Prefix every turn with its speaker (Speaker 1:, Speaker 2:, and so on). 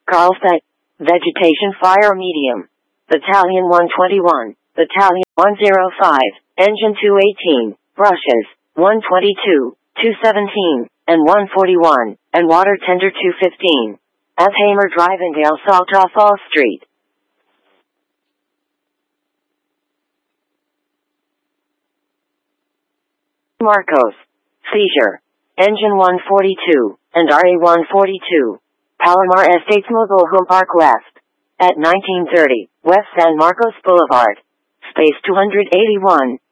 Speaker 1: Carlsbad. Vegetation fire medium. Battalion 121. Battalion 105. Engine 218. Brushes 122, 217, and 141, and water tender 215. F. Hamer Drive in Dale Salta Fall Street. Marcos. Seizure. Engine 142, and RA 142. Palomar Estates Mobile Home Park West. At 1930, West San Marcos Boulevard. Space 281.